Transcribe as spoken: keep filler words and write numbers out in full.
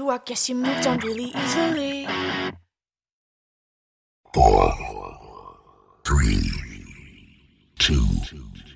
I guess you moved on really easily. Four, three, two,